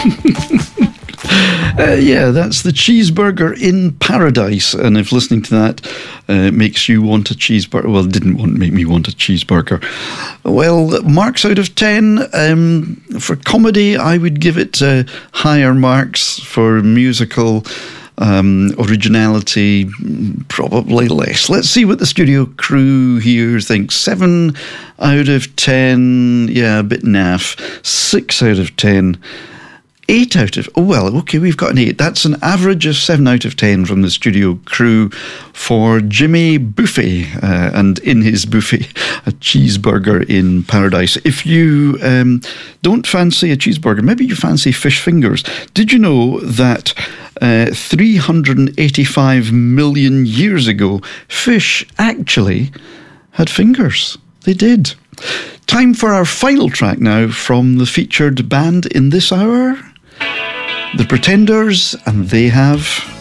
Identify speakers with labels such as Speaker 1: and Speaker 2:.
Speaker 1: Yeah, that's the Cheeseburger in Paradise. And if listening to that makes you want a cheeseburger, well, it didn't make me want a cheeseburger. Well, marks out of 10. For comedy, I would give it higher marks. For musical originality, probably less. Let's see what the studio crew here thinks. 7 out of 10. Yeah, a bit naff. 6 out of 10. 8 out of... Oh, well, okay, we've got an 8. That's an average of 7 out of 10 from the studio crew for Jimmy Buffet. And in his buffet, a cheeseburger in Paradise. If you don't fancy a cheeseburger, maybe you fancy fish fingers. Did you know that 385 million years ago, fish actually had fingers? They did. Time for our final track now from the featured band in this hour, The Pretenders, and they have...